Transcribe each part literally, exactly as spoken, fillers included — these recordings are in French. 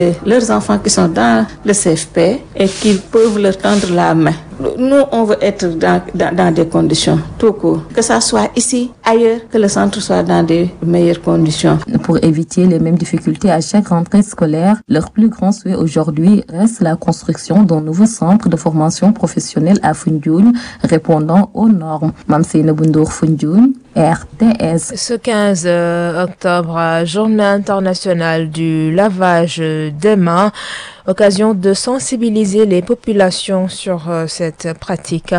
leurs enfants qui sont dans le C F P et qu'ils peuvent leur tendre la main. Nous, on veut être dans, dans, dans des conditions tout court, que ça soit ici, ailleurs, que le centre soit dans des meilleures conditions. Pour éviter les mêmes difficultés à chaque rentrée scolaire, leur plus grand souhait aujourd'hui reste la construction d'un nouveau centre de formation professionnelle à Foundiougne, répondant aux normes. Mamseyna Bundour Foundiougne, R T S. Ce quinze octobre, journée internationale du lavage des mains, occasion de sensibiliser les populations sur euh, cette pratique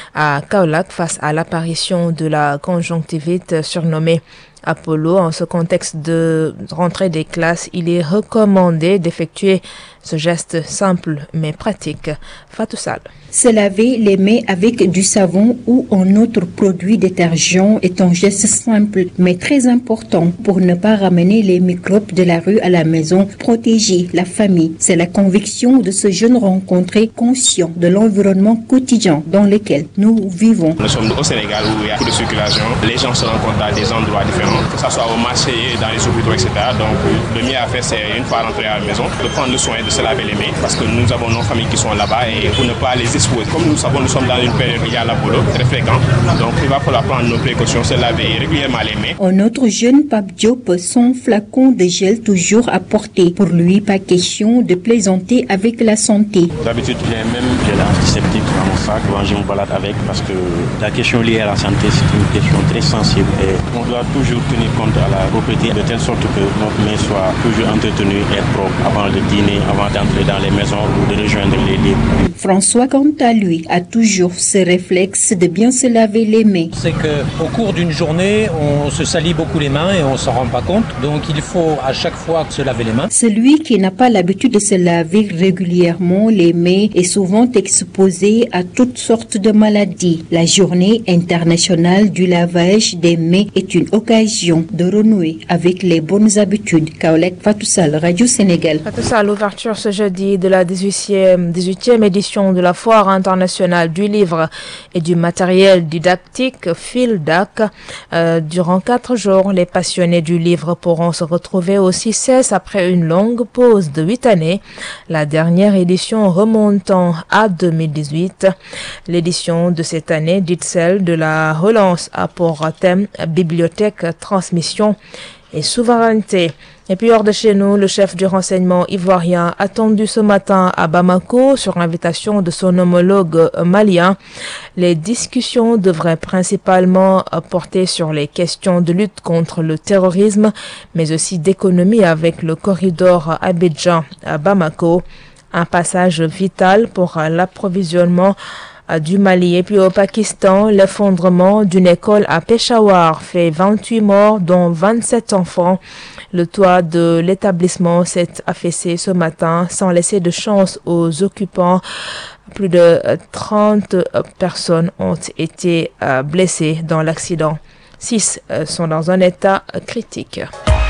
à Kaolack face à l'apparition de la conjonctivite surnommée Apollo. En ce contexte de rentrée des classes, il est recommandé d'effectuer ce geste simple mais pratique. Fatou Sall. Se laver les mains avec du savon ou un autre produit détergent est un geste simple mais très important pour ne pas ramener les microbes de la rue à la maison, protéger la famille. C'est la conviction de ce jeune rencontré conscient de l'environnement quotidien dans lequel nous vivons. Nous sommes au Sénégal où il y a beaucoup de circulation. Les gens se rencontrent à des endroits différents, que ce soit au marché, dans les hôpitaux, et cetera. Donc le mieux à faire, c'est une fois rentré à la maison, de prendre le soin de se laver les mains parce que nous avons nos familles qui sont là-bas et pour ne pas les exposer. Comme nous savons, nous sommes dans une période où il y a l'Apollo, très fréquent. Donc il va falloir prendre nos précautions, se laver régulièrement les mains. Un autre jeune, Pape Diop, son flacon de gel toujours à portée. Pour lui, pas question de plaisanter avec la santé. D'habitude, j'ai même gel antiseptique dans mon sac quand je me balade avec parce que la question liée à la santé, c'est une question très sensible et on doit toujours tenir compte à la propriété de telle sorte que notre main soit toujours entretenue et propre avant le dîner, avant d'entrer dans les maisons ou de rejoindre les lits. François, quant à lui, a toujours ce réflexe de bien se laver les mains. C'est qu'au cours d'une journée, on se salit beaucoup les mains et on ne s'en rend pas compte. Donc il faut à chaque fois se laver les mains. Celui qui n'a pas l'habitude de se laver régulièrement les mains est souvent exposé à toutes sortes de maladies. La journée internationale du lavage des mains est une occasion de renouer avec les bonnes habitudes. Kaolack, Fatou Sall, Radio Sénégal. Fatou Sall, l'ouverture ce jeudi de la dix-huitième, dix-huitième édition de la Foire internationale du livre et du matériel didactique FILDAC. Euh, durant quatre jours, les passionnés du livre pourront se retrouver au C I C E S après une longue pause de huit années. La dernière édition remontant à deux mille dix-huit. L'édition de cette année, dite celle de la relance, a pour thème bibliothèque, transmission et souveraineté. Et puis hors de chez nous, le chef du renseignement ivoirien attendu ce matin à Bamako sur invitation de son homologue malien. Les discussions devraient principalement porter sur les questions de lutte contre le terrorisme, mais aussi d'économie avec le corridor Abidjan à Bamako, un passage vital pour l'approvisionnement du Mali. Et puis au Pakistan, l'effondrement d'une école à Peshawar fait vingt-huit morts, dont vingt-sept enfants. Le toit de l'établissement s'est affaissé ce matin sans laisser de chance aux occupants. Plus de trente personnes ont été blessées dans l'accident. Six sont dans un état critique.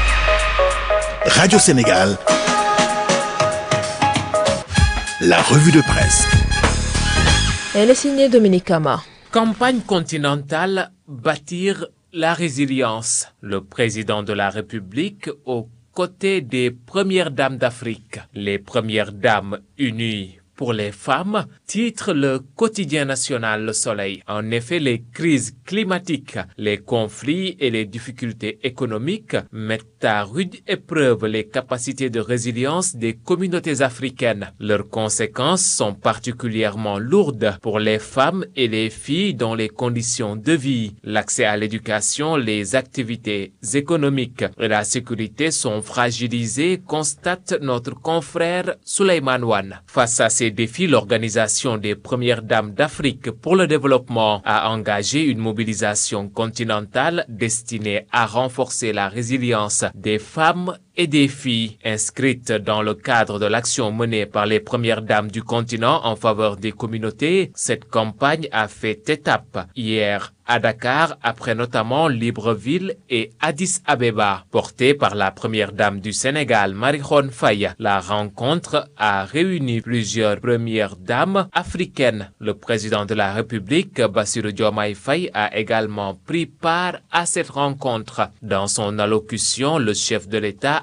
Radio Sénégal, la revue de presse. Elle est signée Dominique Kama. Campagne continentale, bâtir la résilience. Le président de la République aux côtés des premières dames d'Afrique. Les premières dames unies pour les femmes, titre le quotidien national Le Soleil. En effet, les crises climatiques, les conflits et les difficultés économiques mettent à rude épreuve les capacités de résilience des communautés africaines. Leurs conséquences sont particulièrement lourdes pour les femmes et les filles dont les conditions de vie, l'accès à l'éducation, les activités économiques et la sécurité sont fragilisés, constate notre confrère Souleymane Wane. Face à ces défis, l'Organisation des Premières Dames d'Afrique pour le développement a engagé une mobilisation continentale destinée à renforcer la résilience des femmes et des filles. Inscrites dans le cadre de l'action menée par les Premières Dames du continent en faveur des communautés, cette campagne a fait étape hier à Dakar, après notamment Libreville et Addis Abeba. Portée par la Première Dame du Sénégal, Marie-Khone Faye, la rencontre a réuni plusieurs Premières Dames africaines. Le président de la République, Bassirou Diomaye Faye, a également pris part à cette rencontre. Dans son allocution, le chef de l'État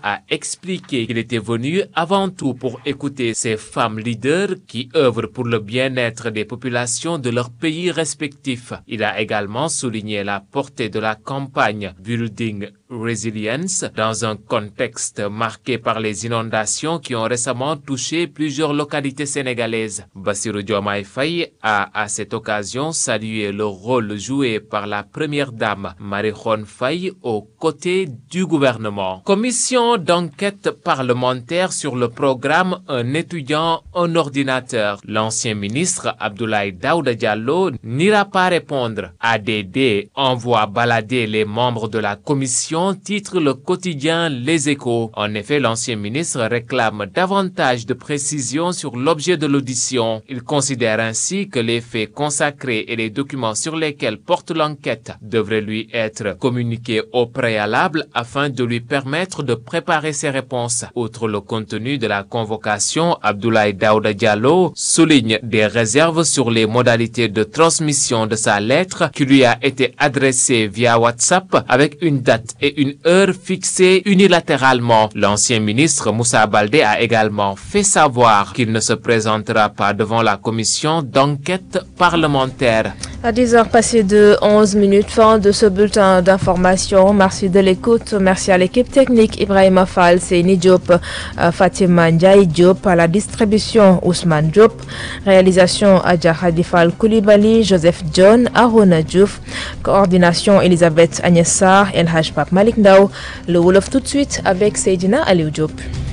a expliqué qu'il était venu avant tout pour écouter ces femmes leaders qui œuvrent pour le bien-être des populations de leurs pays respectifs. Il a également souligné la portée de la campagne Building Resilience dans un contexte marqué par les inondations qui ont récemment touché plusieurs localités sénégalaises. Bassirou Diomaye Faye a à cette occasion salué le rôle joué par la première dame Marie Khone Faye aux côtés du gouvernement. Commission d'enquête parlementaire sur le programme Un étudiant, un ordinateur. L'ancien ministre Abdoulaye Daouda Diallo n'ira pas répondre. A D D envoie balader les membres de la commission, titre le quotidien Les Échos. En effet, l'ancien ministre réclame davantage de précisions sur l'objet de l'audition. Il considère ainsi que les faits consacrés et les documents sur lesquels porte l'enquête devraient lui être communiqués au préalable afin de lui permettre de préparer ses réponses. Outre le contenu de la convocation, Abdoulaye Daouda Diallo souligne des réserves sur les modalités de transmission de sa lettre qui lui a été adressée via WhatsApp avec une date et une heure fixée unilatéralement. L'ancien ministre Moussa Baldé a également fait savoir qu'il ne se présentera pas devant la commission d'enquête parlementaire. À dix heures passées de onze minutes, fin de ce bulletin d'information. Merci de l'écoute. Merci à l'équipe technique Ibrahima Fall, Seyni Diop, Fatima Ndiaye Diop, à la distribution Ousmane Diop, réalisation Adja Khadifal Koulibaly, Joseph John, Arona Diouf, coordination Elisabeth Agnès Sarr, El Haj Pape Malik Ndao. Le Wolof tout de suite avec Seydina Aliou Diop.